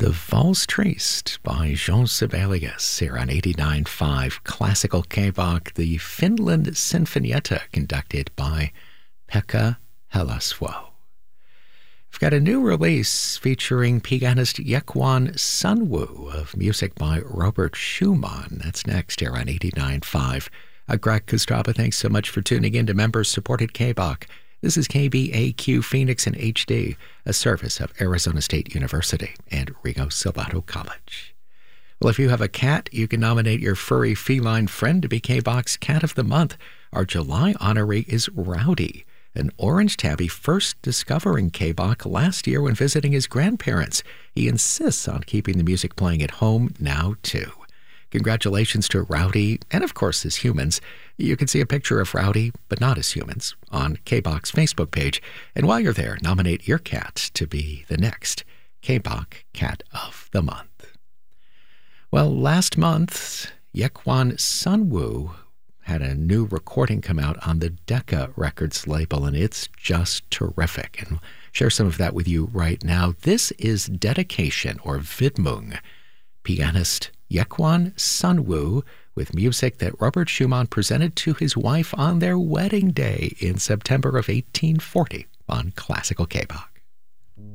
The Valse Triste by Jean Sibelius here on 89.5 Classical K-Bach, the Finland Sinfonietta conducted by Pekka Helasvuo. We've got a new release featuring pianist Yekwan Sunwoo of music by Robert Schumann. That's next here on 89.5. Greg Kostraba, thanks so much for tuning in to members-supported K-Bach. This is KBAQ Phoenix in HD, a service of Arizona State University and Rigo Salvato College. Well, if you have a cat, you can nominate your furry feline friend to be K-Bach's Cat of the Month. Our July honoree is Rowdy, an orange tabby first discovering K-Bach last year when visiting his grandparents. He insists on keeping the music playing at home now, too. Congratulations to Rowdy, and of course his humans. You can see a picture of Rowdy, but not his humans, on K-Bach's Facebook page. And while you're there, nominate your cat to be the next K-Bach Cat of the Month. Well, last month, Yekwan Sunwoo had a new recording come out on the Decca Records label, and it's just terrific. And I'll share some of that with you right now. This is Dedication, or Widmung, pianist Yekwan Sunwoo, with music that Robert Schumann presented to his wife on their wedding day in September of 1840 on Classical K-Bach.